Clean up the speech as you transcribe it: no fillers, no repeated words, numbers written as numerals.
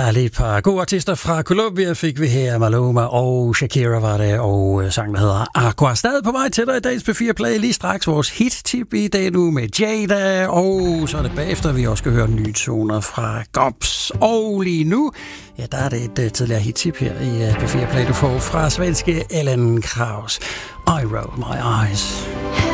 Ja, lige et par gode artister fra Colombia fik vi her. Maluma og Shakira var det, og sangen der hedder Aqua. Stadig på vej til dig i dagens P4 Play. Lige straks vores hit-tip i dag nu med Jada, og så er det bagefter, vi også skal høre nye toner fra Gops. Og lige nu, ja, der er det et tidligere hit-tip her i P4 Play, du får fra svenske Ellen Kraus. I roll my eyes.